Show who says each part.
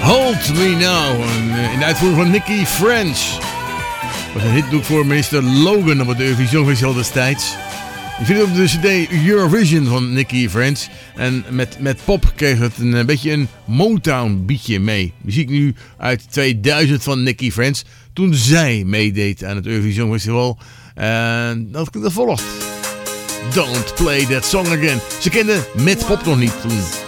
Speaker 1: Hold Me Now, in de uitvoering van Nicky French. Was een hitdoek voor minister Logan op het Eurovisie Songfestival destijds. Je vindt het op de CD Eurovision van Nicky French. En met pop kreeg het een beetje een Motown beatje mee. Muziek nu uit 2000 van Nicky French. Toen zij meedeed aan het Eurovisie Songfestival. En dat volgt. Don't Play That Song Again. Ze kenden met pop nog niet toen.